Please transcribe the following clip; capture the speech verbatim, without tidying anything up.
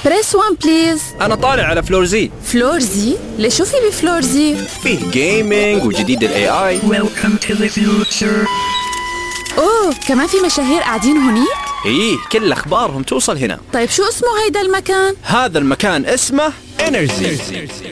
بريس وان بليز. أنا طالع على فلور زي. فلور زي؟ ليش شو في بفلور زي؟ فيه جيمينج وجديد ال إيه آي. Welcome to the future. أوه كمان في مشاهير قاعدين هونيك؟ إيه كل أخبارهم توصل هنا. طيب شو اسمه هيدا المكان؟ هذا المكان اسمه إنرجي.